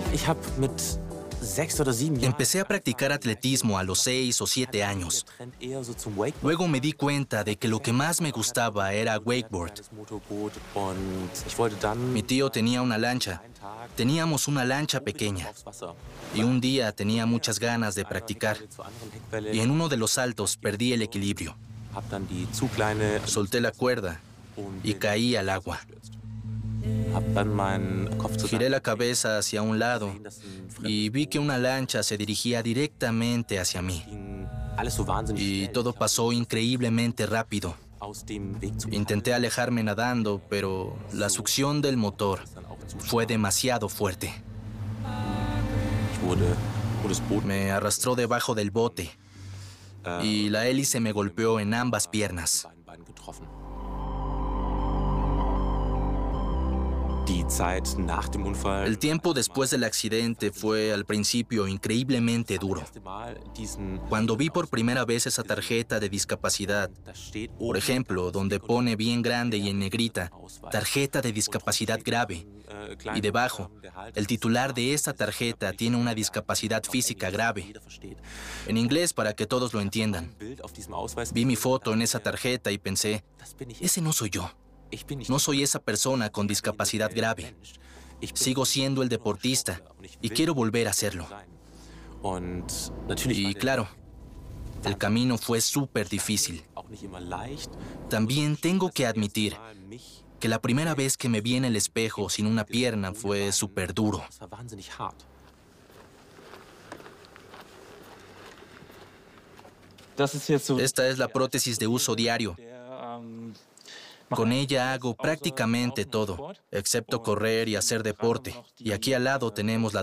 Empecé a practicar atletismo a los 6 o 7 años. Luego me di cuenta de que lo que más me gustaba era wakeboard. Mi tío tenía una lancha. Teníamos una lancha pequeña. Y un día tenía muchas ganas de practicar. Y en uno de los saltos perdí el equilibrio. Solté la cuerda y caí al agua. Giré la cabeza hacia un lado y vi que una lancha se dirigía directamente hacia mí. Y todo pasó increíblemente rápido. Intenté alejarme nadando, pero la succión del motor fue demasiado fuerte. Me arrastró debajo del bote y la hélice me golpeó en ambas piernas. El tiempo después del accidente fue al principio increíblemente duro. Cuando vi por primera vez esa tarjeta de discapacidad, por ejemplo, donde pone bien grande y en negrita, tarjeta de discapacidad grave, y debajo, el titular de esa tarjeta tiene una discapacidad física grave. En inglés, para que todos lo entiendan. Vi mi foto en esa tarjeta y pensé, ese no soy yo. No soy esa persona con discapacidad grave. Sigo siendo el deportista y quiero volver a serlo. Y claro, el camino fue súper difícil. También tengo que admitir que la primera vez que me vi en el espejo sin una pierna fue súper duro. Esta es la prótesis de uso diario. Con ella hago prácticamente todo, excepto correr y hacer deporte. Y aquí al lado tenemos la